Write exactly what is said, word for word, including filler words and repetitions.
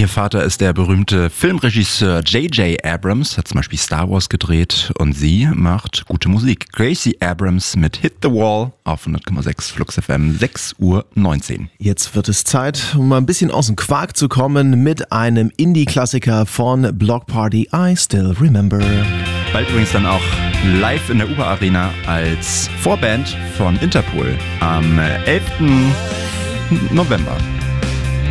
Ihr Vater ist der berühmte Filmregisseur J J Abrams, hat zum Beispiel Star Wars gedreht und sie macht gute Musik. Gracie Abrams mit Hit the Wall auf hundert Komma sechs Flux F M, sechs Uhr neunzehn. Jetzt wird es Zeit, um mal ein bisschen aus dem Quark zu kommen mit einem Indie-Klassiker von Block Party, I Still Remember. Bald übrigens dann auch live in der Uber Arena als Vorband von Interpol am elften November.